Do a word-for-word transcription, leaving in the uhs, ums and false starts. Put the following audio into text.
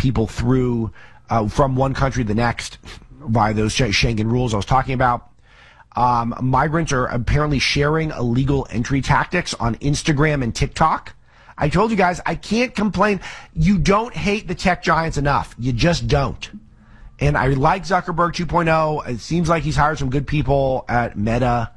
people through uh, from one country to the next via those Schengen rules I was talking about. Um, migrants are apparently sharing illegal entry tactics on Instagram and TikTok. I told you guys, I can't complain. You don't hate the tech giants enough. You just don't. And I like Zuckerberg two point oh. It seems like he's hired some good people at Meta.